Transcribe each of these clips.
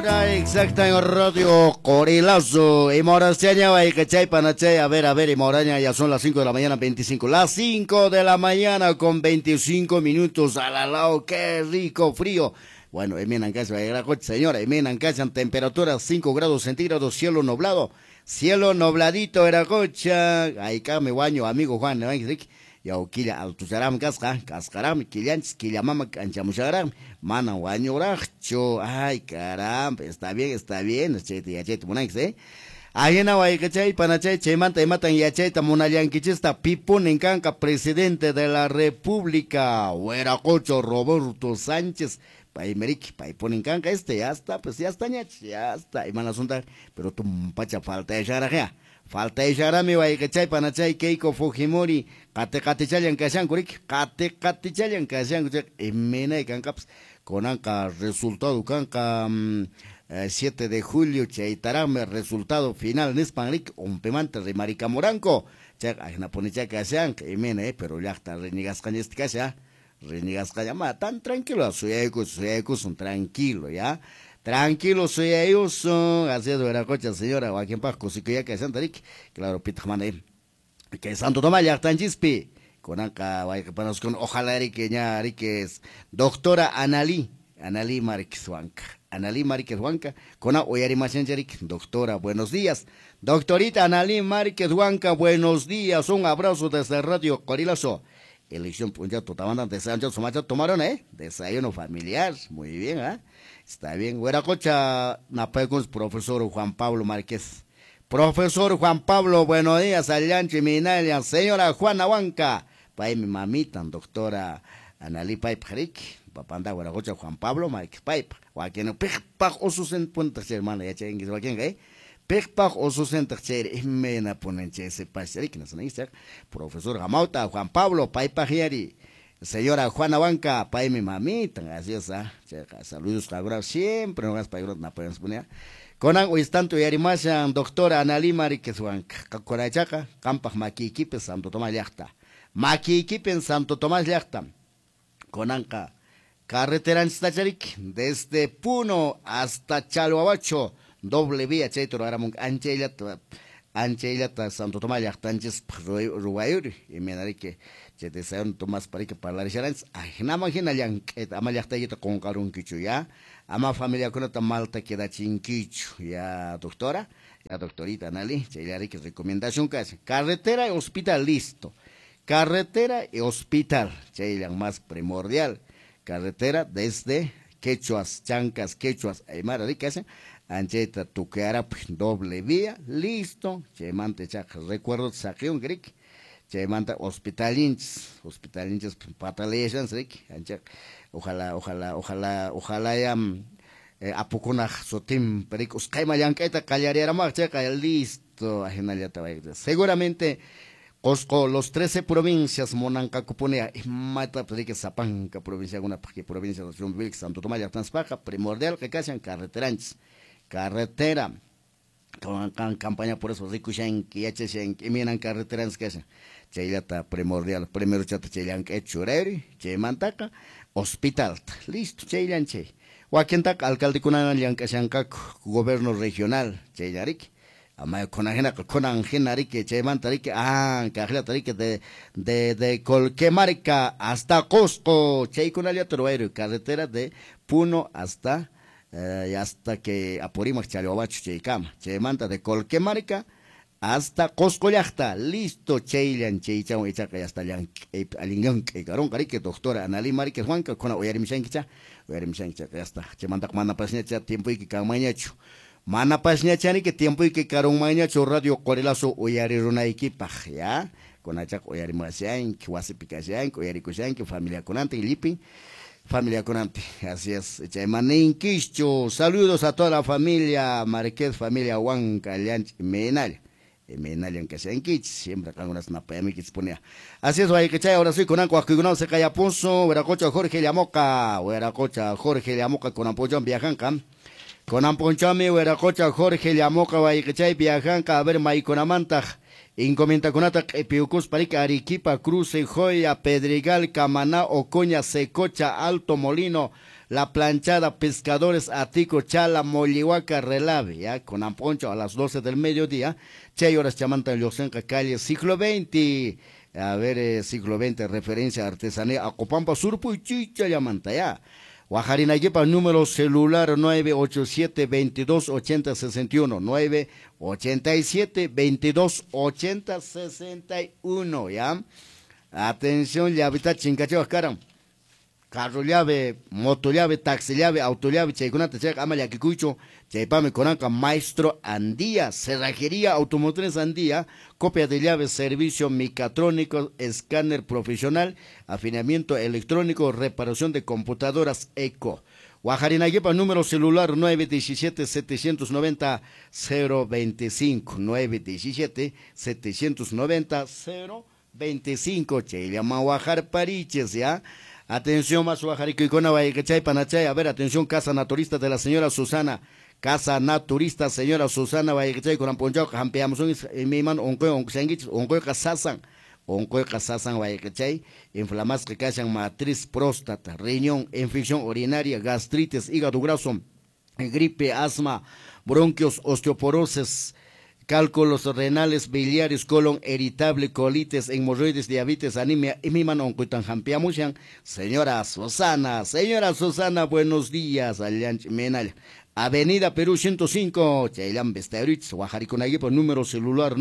hora exacta en Radio Corilazo. Y Moraseña, y que chay panachay. A ver, y Moraña, ya son las 5 de la mañana, 25. Las 5 de la mañana con 25 minutos. Al lado, qué rico frío. Bueno, eminan casa, señora, eminan casa en temperatura 5 grados centígrados, cielo nublado. Cielo nubladito, era cocha. Ahí acá me baño, amigo Juan, ¿no? Ya quilla altusaram cascaram, quilla mama canchamusharam, mana guañoracho, ay caramba, está bien, chete, monax, Ayena Waikachay, Panachay, Chemanta y Matan Yachay, Tamunalyanquichista, Pipun en Canca, presidente de la República, Hueracocho Roberto Sánchez, Paimeric, Paipun en Canca, ya está, pues ya está, y Manasunta, pero tu pacha falta de Sharajea. Falta de Sharami, Waikachay, Panachay, Keiko Fujimori, Kate Chayan Kashan, Kurik, Kate Chayan Kashan, y Mena y Cancaps, con Anca, resultado Canca, 7 de julio, Chaitarame, resultado final, Nispanrik, un pemante de Marica Moranco, Chak, Ajna Ponicha Kashan, y Mena, pero ya está, Renigas Cañesticasa, Renigas Cayama, tan tranquilo, suecos, son tranquilo, ya. Tranquilo, soy ellos, así es, Veracocha, señora, o aquí en Pasco, si que ya que Santarik, claro, Pitmane, que Santo Tomás ya está en Chispi, con Anca, con ojalá que ya, que es doctora Analí Márquez Huanca, con Oyari Machenjarik, doctora, buenos días, doctorita Analí Márquez Huanca, buenos días, un abrazo desde Radio Corilazo. Elección, pues ya tomaron desayuno, tomaron, desayuno familiar, muy bien, está bien. Hueracocha, Napecos, profesor Juan Pablo Márquez. Profesor Juan Pablo, buenos días, Alianchi Minalia, señora Juana Huanca, pay mi mamita, doctora Analí Paip Jarik, papanda Hueracocha Juan Pablo Márquez Paip, Joaquín Pej Osus en Punta hermana, ya chenguis, Joaquín, Pej Osus en Tacher, mena ponenche ese pacharik, no sé, profesor Jamauta, Juan Pablo, Paip Pajiari. Señora Juana Huanca, pay mi mamita, así es, saludos ahora siempre, no vas para ir a poner. Conan tanto y arimashan, doctora Analí Márquez Huanca, Corachaca, Campas Maquiquipe, Santo Tomás Llacta. Maquiquipe en Santo Tomás Llacta. Conanca, carretera en Stacharik, desde Puno hasta Chalhuabacho, doble vía, Chaito, Aramón, Anchellata, Santo Tomás Llacta, Anches, Ruayuri, y me daré que. Desean Tomás para que para la Richards, Ajnama Ginayan, Amayactayeta con Carun Kichu, ya, Ama familia con esta malta que da chinquichu, ya doctora, ya doctorita Nali, Chayari que recomendación que hace, carretera y hospital listo, carretera y hospital, Chaylan más primordial, carretera desde Quechuas, Chancas, Quechuas, Aymara, ¿qué hace? Ancheta, Tuqueara, doble vía, listo, Chaymante Chac, recuerdo, Saqueón Greek. Manta hospitalinches patalejan, ojalá ya apukuna sotim pericos caima yanqueta callarera más checa listo seguramente Cosco, los 13 provincias Monanca Cuponea y Mata Perique Zapanca provincia alguna provincia de Chumbil Santo Tomás de Transpaca primordial que casi en carretera con campaña por eso ricuchen que echen que miran carreteras que hacen Chaylata primordial primero chata chaylan que chureri mantaca hospital listo chaylan chay Huaquentac alcalde kunan yanka shankak gobierno regional chaylarik ama konajena konanjenarik chaymantarik kajlatarik de Colquemarca hasta Cosco chay kunalia troero carretera de Puno hasta que Apurímac Chalhuabacho Cheicama, Cheimanta de Colquemarca hasta Coscollacta, listo Cheylan, Cheichao, Echaca, y hasta Alingan, Carón, Carique, doctora Analí Márquez Huanca, con Oyarimshankicha, ya está, Chemanta, Mana Pasnecha, tiempo y que Camañacho, Mana Pasnecha, ni que tiempo y que Carón Mañacho, Radio Corilazo, Oyariruna equipa, ya, con Achac, Oyarimasean, que Huasipicasean, Oyaricosian, que familia Conante y Lipin. Familia Conante, así es, Chaymanín Quicho, saludos a toda la familia Marquez, familia Huanca, Lianch, Menal, en que sean Quich, siempre acá unas napayami que ponía. Así es, vaya que chay, ahora sí, con Anco, Aquigunao, se calla Ponzo, Hueracocha, Jorge Llamoca, con Ampochón, Viajanca, con Amponchami, Hueracocha, Jorge Llamoca, vaya que chay, Viajanca, a ver, Maiconamanta, Incomenta Conata, Epiucus, Parica, Arequipa, Cruce, Joya, Pedregal, Camaná, Ocoña, Secocha, Alto Molino, La Planchada, Pescadores, Atico, Chala, Mollihuaca, Relave, ya, con Amponcho a las 12 del mediodía, Chay horas Chamanta, Yosenca, calle, siglo XX, a ver, siglo XX, referencia a artesanía, Acopampa, Surpo y Chicha, Yamanta, ya. Guajarinayepa, número celular 987-2280-61, 987-2280-61, ¿ya? Atención, llavita chincacho, caram. Carro llave, moto llave, taxi llave, auto llave, chaykunata chay amaya kikuicho, chaypame conanca Maestro Andía, cerrajería automotriz Andía, copia de llave, servicio mecatrónico, escáner profesional, afinamiento electrónico, reparación de computadoras Eco. Guajarinayepa, número celular 917-790-025, 917-790-025, chay llama Guajar Pariches, ¿ya? Atención, más Guajarico y Conabay, que chay panachay. A ver, atención, Casa Naturista de la señora Susana. Casa Naturista, señora Susana, vaya que chay con amponchao, jampeamos un mi man, oncoy casasan, vaya que chay, inflamas que casan matriz, próstata, riñón, infección urinaria, gastritis, hígado graso, gripe, asma, bronquios, osteoporosis, cálculos renales, biliares, colon irritable, colitis, hemorroides, diabetes, anemia, y mi mano tan jampeamos. Señora Susana, buenos días, menal. Avenida Perú 105, Chaylam Besteritz, Guajariconagui, por número celular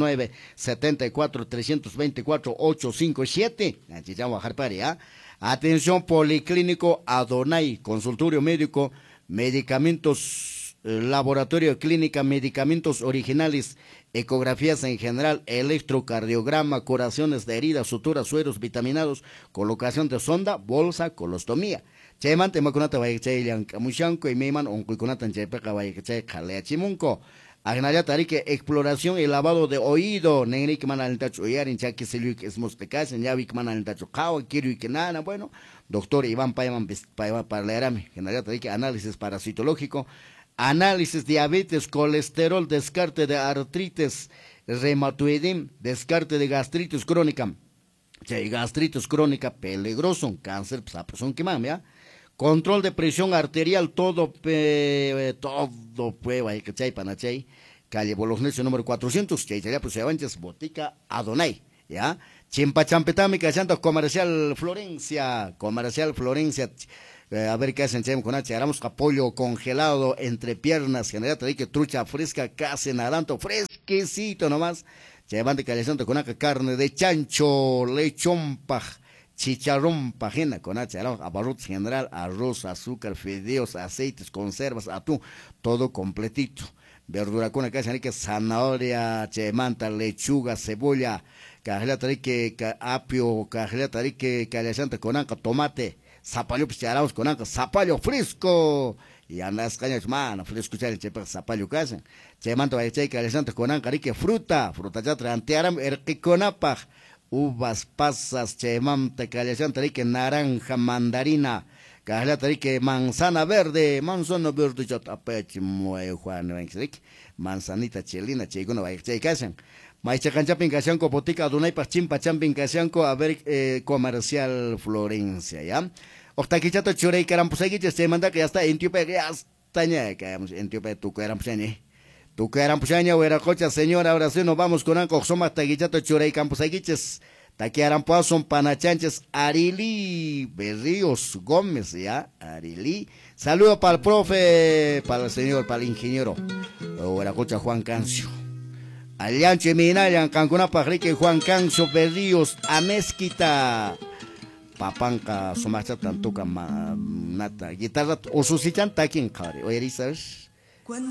974-324-857. Achillán Guajarpari, ¿ah? Atención, Policlínico Adonai, consultorio médico, medicamentos, laboratorio clínica, medicamentos originales, ecografías en general, electrocardiograma, curaciones de heridas, suturas, sueros, vitaminados, colocación de sonda, bolsa, colostomía. Chayman temakunata vayachay llankamushanko y meiman onkuikunatan chaypeqa vayachay qhaleachimunko. Agnalla tarike exploración y lavado de oído, nenrik manalitachu uyarin chaki siluyk esmospecasen, yavik manalitachu qawa, kiruyk nana, bueno, doctor Iván Payman parlerame, agnalla tarike análisis parasitológico, análisis diabetes, colesterol, descarte de artritis, reumatoidem, descarte de gastritis crónica. Chay gastritis crónica peligroso, cáncer, pues son que ya. Control de presión arterial, todo prueba, que chay panachay, calle Bolognesio número 400, chay chay pues se botica Adonai, ya. Chimpachampetami, cachanta comercial Florencia, a ver qué hacen, chay con H, haramos apoyo congelado entre piernas, general, que trucha fresca, casi naranto, fresquecito nomás. Llevante calesante con acá carne de chancho, lechón chicharrón pajena con abarrot general, arroz, azúcar, fideos, aceites, conservas, atún, todo completito. Verdura con acá, que zanahoria, chemanta, lechuga, cebolla, cajela tarique, apio, cajela tarique, calesante con acá, tomate, zapallo picharaos con acá, zapallo fresco. Y andas cañas, mano, fresco chale, chepa, zapallo casa. Chemanto vayachay, calesante con acá, fruta ya trantearam, erquiconapaj. Uvas, pasas, chemanta, calesante, rique, naranja, mandarina, cajlata, rique, manzana verde, chotapech, muey, Juan, manzanita, chelina, chiguna, vayachay, casan. Maicha canchapin casanco, botica, dunay, pachimpa, champin casanco, a ver, comercial Florencia, ¿ya? Octaquichato, churey, carampusaguiches, se manda que ya está en Tiupe, ya está, en Tiupe, tu carampusañe. Tu carampusaña, hueracocha, señora, ahora sí nos vamos con Anco, Soma, Taquichato, churey, campusaguiches, taquiarampuazón, panachanches, Arili, Berríos, Gómez, ¿ya? Arili. Saludo para el profe, para el señor, para el ingeniero, hueracocha, Juan Cancio. Alianche Minayan, Cancuna Pajrique, Juan Cancio, Berríos, Amezquita. Papanca, somacha tanto nata, guitarra, o susichan taquín, oye, ¿sabes?